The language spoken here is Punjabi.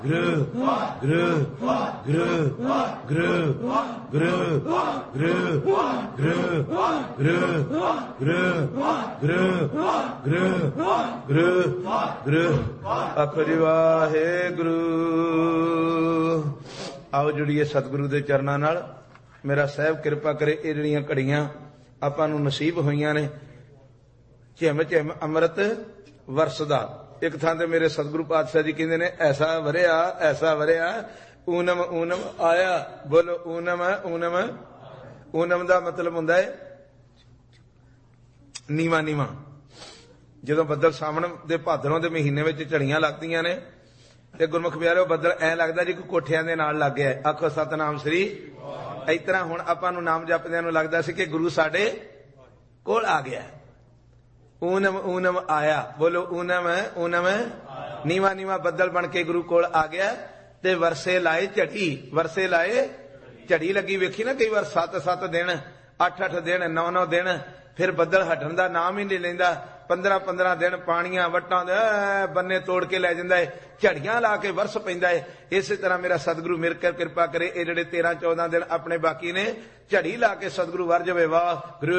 Gru, gru, gru, gru, gru, gru, gru, gru, gru, gru, gru, gru, gru. ਆਖੋ ਜੀ ਵਾਹਿਗੁਰੂ। ਆਓ ਜੁੜੀਏ ਸਤਿਗੁਰੂ ਦੇ ਚਰਨਾਂ ਨਾਲ। ਮੇਰਾ ਸਾਹਿਬ ਕਿਰਪਾ ਕਰੇ ਇਹ ਜਿਹੜੀਆਂ ਘੜੀਆਂ ਆਪਾਂ ਨੂੰ ਨਸੀਬ ਹੋਈਆਂ ਨੇ, ਝਿਮ ਝਿਮ ਅੰਮ੍ਰਿਤ ਵਰਸਦਾ। ਇੱਕ ਥਾਂ ਤੇ ਮੇਰੇ ਸਤਿਗੁਰੂ ਪਾਤਸ਼ਾਹ ਜੀ ਕਹਿੰਦੇ ਨੇ, ਐਸਾ ਵਰਿਆ ਊਨਮ ਊਨਮ ਆਇਆ। ਬੋਲੋ ਊਨਮ ਊਨਮ। ਊਨਮ ਦਾ ਮਤਲਬ ਹੁੰਦਾ ਹੈ ਨੀਵਾਂ ਨੀਵਾਂ। ਜਦੋਂ ਬੱਦਲ ਸਾਵਣ ਦੇ ਭਾਦਰੋਂ ਦੇ ਮਹੀਨੇ ਵਿੱਚ ਝੜੀਆਂ ਲੱਗਦੀਆਂ ਨੇ ਤੇ ਗੁਰਮੁਖ ਪਿਆਰਿਓ ਬੱਦਲ ਐਂ ਲੱਗਦਾ ਜੀ ਕੋਈ ਕੋਠਿਆਂ ਦੇ ਨਾਲ ਲੱਗ ਗਿਆ। ਆਖੋ ਸਤਨਾਮ ਸ੍ਰੀ। ਇਸ ਤਰ੍ਹਾਂ ਹੁਣ ਆਪਾਂ ਨੂੰ ਨਾਮ ਜਪਦਿਆਂ ਨੂੰ ਲੱਗਦਾ ਸੀ ਕਿ ਗੁਰੂ ਸਾਡੇ ਕੋਲ ਆ ਗਿਆ। ਊਨਮ ਊਨਮ ਆਇਆ। ਬੋਲੋ ਊਨਮ ਊਨਮ। ਨੀਵਾਂ ਨੀਵਾਂ ਬੱਦਲ ਬਣ ਕੇ ਗੁਰੂ ਕੋਲ ਆ ਗਿਆ ਤੇ ਵਰਸੇ ਲਾਏ ਝੜੀ। ਵਰਸੇ ਲਾਏ ਝੜੀ ਲੱਗੀ। ਵੇਖੀ ਨਾ ਕਈ ਵਾਰ 7-7 ਦਿਨ 8-8 ਦਿਨ 9-9 ਦਿਨ ਫਿਰ ਬੱਦਲ ਹਟਣ ਦਾ ਨਾਮ ਹੀ ਨਹੀਂ ਲੈਂਦਾ। 15-15 ਦਿਨ ਪਾਣੀਆਂ ਵੱਟਾਂ ਦੇ ਬੰਨੇ ਤੋੜ ਕੇ ਲੈ ਜਾਂਦਾ ਹੈ। ਝੜੀਆਂ ਲਾ ਕੇ ਵਰਸ ਪੈਂਦਾ ਹੈ। ਇਸੇ ਤਰ੍ਹਾਂ ਮੇਰਾ ਸਤਿਗੁਰੂ ਮੇਰੇ ਕਿਰਪਾ ਕਰੇ ਇਹ ਜਿਹੜੇ 13-14 ਦਿਨ ਆਪਣੇ ਬਾਕੀ ਨੇ ਝੜੀ ਲਾ ਕੇ ਸਤਿਗੁਰੂ ਵਰ ਜਾਵੇ। ਵਾਹ ਗੁਰੂ।